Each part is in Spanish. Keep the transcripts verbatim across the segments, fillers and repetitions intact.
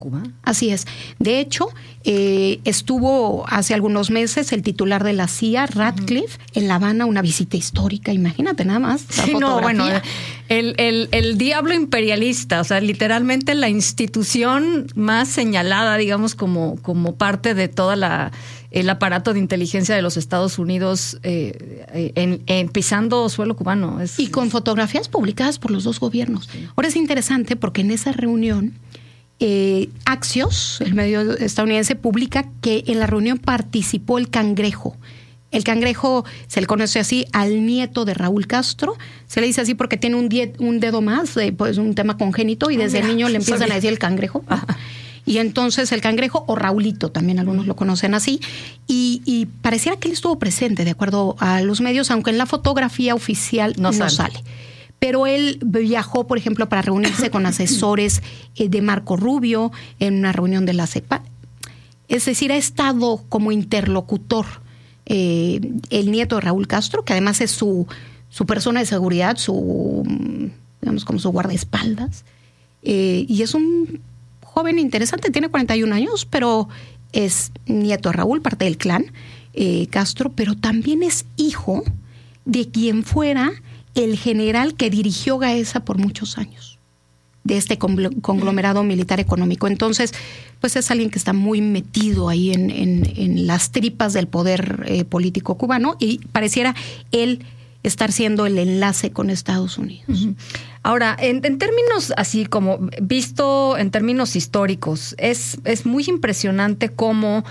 Cuba. Así es. De hecho, eh, estuvo hace algunos meses el titular de la C I A, Ratcliffe, uh-huh. en La Habana, una visita histórica, imagínate nada más. Sí, no, bueno, el, el, el diablo imperialista, o sea, literalmente la institución más señalada, digamos, como, como parte de toda la el aparato de inteligencia de los Estados Unidos eh, en, en pisando suelo cubano. Es, y con fotografías publicadas por los dos gobiernos. Sí. Ahora es interesante porque en esa reunión Eh, Axios, el medio estadounidense, publica que en la reunión participó el Cangrejo. El Cangrejo se le conoce así al nieto de Raúl Castro. Se le dice así porque tiene un, die- un dedo más, eh, pues un tema congénito, y desde oh, mira, niño le empiezan sabía. a decir el Cangrejo. Ajá. Y entonces el Cangrejo, o Raulito, también algunos lo conocen así, y, y pareciera que él estuvo presente, de acuerdo a los medios, aunque en la fotografía oficial no, no sale. sale. Pero él viajó, por ejemplo, para reunirse con asesores eh, de Marco Rubio en una reunión de la CEPAL. Es decir, ha estado como interlocutor eh, el nieto de Raúl Castro, que además es su, su persona de seguridad, su, digamos, como su guardaespaldas. Eh, y es un joven interesante, tiene cuarenta y un años, pero es nieto de Raúl, parte del clan eh, Castro, pero también es hijo de quien fuera el general que dirigió Gaesa por muchos años, de este conglomerado militar económico. Entonces, pues es alguien que está muy metido ahí en, en, en las tripas del poder eh, político cubano, y pareciera él estar siendo el enlace con Estados Unidos. Uh-huh. Ahora, en, en términos así como visto en términos históricos, es, es muy impresionante cómo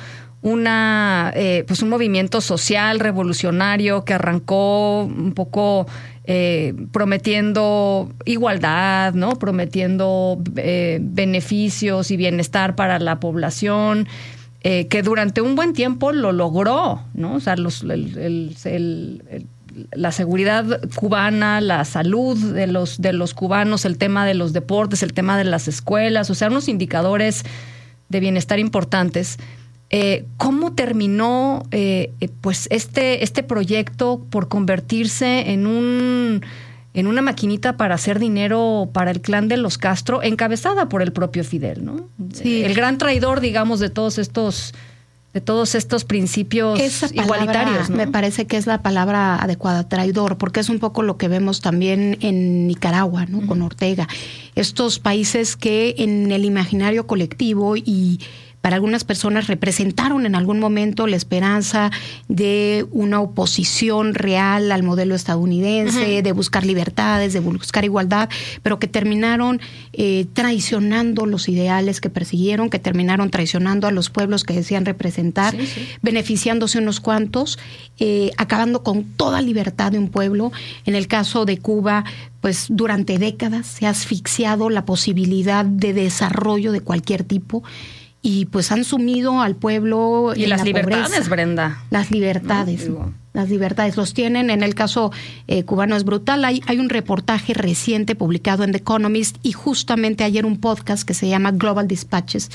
una eh, pues un movimiento social revolucionario que arrancó un poco eh, prometiendo igualdad, ¿no? Prometiendo eh, beneficios y bienestar para la población, eh, que durante un buen tiempo lo logró, ¿no? O sea, los, el, el, el, el, la seguridad cubana, la salud de los de los cubanos, el tema de los deportes, el tema de las escuelas, o sea, unos indicadores de bienestar importantes. Eh, ¿Cómo terminó eh, pues este, este proyecto por convertirse en un en una maquinita para hacer dinero para el clan de los Castro, encabezada por el propio Fidel, ¿no? Sí. El gran traidor, digamos, de todos estos de todos estos principios Esa palabra, igualitarios, ¿no? Me parece que es la palabra adecuada, traidor, porque es un poco lo que vemos también en Nicaragua, ¿no? Uh-huh. Con Ortega. Estos países que en el imaginario colectivo y para algunas personas representaron en algún momento la esperanza de una oposición real al modelo estadounidense, uh-huh. de buscar libertades, de buscar igualdad, pero que terminaron eh, traicionando los ideales que persiguieron, que terminaron traicionando a los pueblos que decían representar, sí, sí. beneficiándose unos cuantos, eh, acabando con toda libertad de un pueblo. En el caso de Cuba, pues durante décadas se ha asfixiado la posibilidad de desarrollo de cualquier tipo. Y pues han sumido al pueblo y en las la libertades, pobreza. Brenda. Las libertades, ¿no? Las libertades los tienen. En el caso eh, cubano es brutal. Hay, hay un reportaje reciente publicado en The Economist y justamente ayer un podcast que se llama Global Dispatches,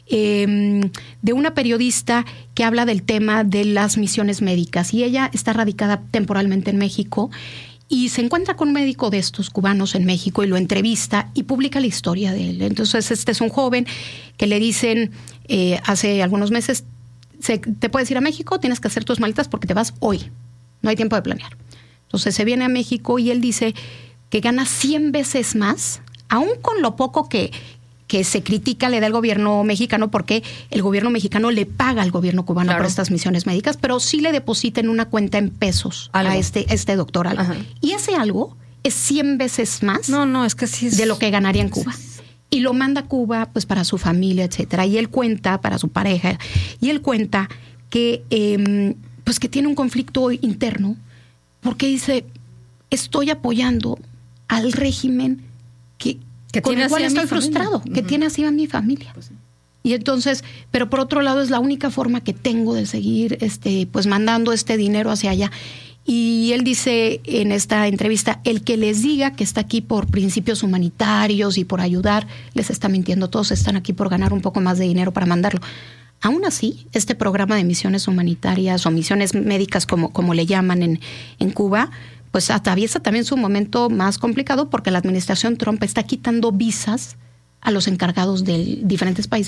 eh, de una periodista que habla del tema de las misiones médicas, y ella está radicada temporalmente en México. Y se encuentra con un médico de estos cubanos en México y lo entrevista y publica la historia de él. Entonces, este es un joven que le dicen eh, hace algunos meses, se, te puedes ir a México, tienes que hacer tus maletas porque te vas hoy. No hay tiempo de planear. Entonces, se viene a México y él dice que gana cien veces más, aún con lo poco que, que se critica le da el gobierno mexicano, porque el gobierno mexicano le paga al gobierno cubano claro. por estas misiones médicas, pero sí le deposita en una cuenta en pesos ¿Algo? a este, este doctor algo. Ajá. Y ese algo es cien veces más no, no, es que sí es... de lo que ganaría en Cuba. Y lo manda a Cuba pues para su familia, etcétera. Y él cuenta, para su pareja, y él cuenta que, eh, pues que tiene un conflicto interno, porque dice, estoy apoyando al régimen que... Que con el cual estoy frustrado, familia. que uh-huh. tiene así a mi familia. Pues sí. Y entonces, pero por otro lado es la única forma que tengo de seguir este, pues mandando este dinero hacia allá. Y él dice en esta entrevista, el que les diga que está aquí por principios humanitarios y por ayudar, les está mintiendo. Todos están aquí por ganar un poco más de dinero para mandarlo. Aún así, este programa de misiones humanitarias o misiones médicas, como, como le llaman en, en Cuba, pues atraviesa también su momento más complicado, porque la administración Trump está quitando visas a los encargados de diferentes países